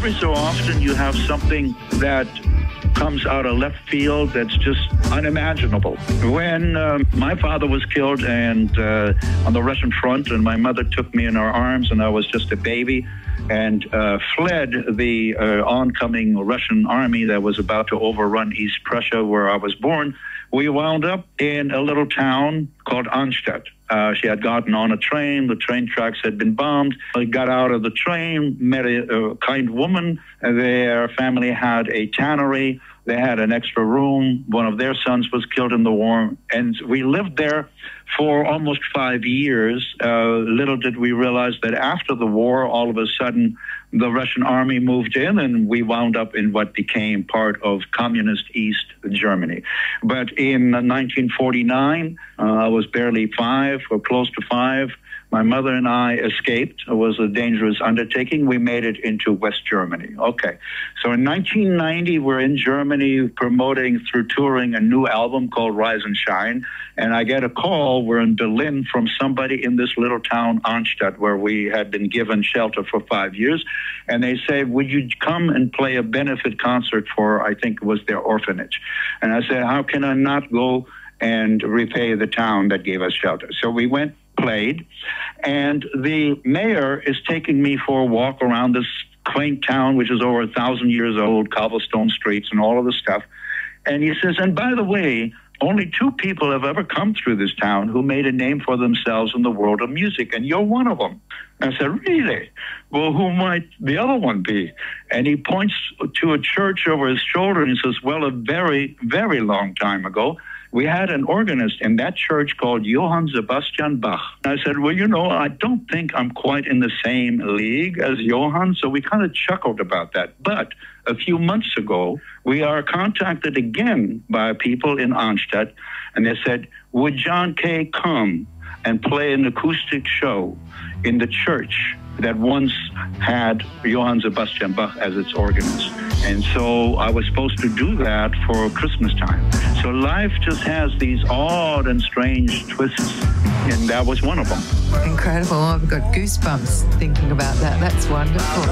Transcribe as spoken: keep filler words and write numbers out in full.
every so often you have something that comes out of left field that's just unimaginable. When uh, my father was killed and uh, on the Russian front, and my mother took me in her arms, and I was just a baby, and uh, fled the uh, oncoming Russian army that was about to overrun East Prussia, where I was born, we wound up in a little town called Arnstadt. Uh, she had gotten on a train. The train tracks had been bombed. I got out of the train, met a, a kind woman. Their family had a tannery. They had an extra room. One of their sons was killed in the war. And we lived there for almost five years. Uh, little did we realize that after the war, all of a sudden, the Russian army moved in, and we wound up in what became part of communist East Germany. But in nineteen forty-nine, uh, I was barely five or close to five. My mother and I escaped. It was a dangerous undertaking. We made it into West Germany. Okay. So in nineteen ninety, we're in Germany promoting through touring a new album called Rise and Shine. And I get a call, we're in Berlin, from somebody in this little town, Arnstadt, where we had been given shelter for five years. And they say, would you come and play a benefit concert for, I think it was their orphanage. And I said, how can I not go and repay the town that gave us shelter? So we went, played, and the mayor is taking me for a walk around this quaint town, which is over a thousand years old, cobblestone streets and all of the stuff. And he says, and by the way, only two people have ever come through this town who made a name for themselves in the world of music, and you're one of them. And I said, really? Well, who might the other one be? And he points to a church over his shoulder, and he says, well, a very, very long time ago, we had an organist in that church called Johann Sebastian Bach. I said, well, you know, I don't think I'm quite in the same league as Johann, so we kind of chuckled about that. But a few months ago, we are contacted again by people in Arnstadt, and they said, would John Kay come and play an acoustic show in the church that once had Johann Sebastian Bach as its organist? And so I was supposed to do that for Christmas time. So life just has these odd and strange twists, and that was one of them. Incredible. I've got goosebumps thinking about that. That's wonderful.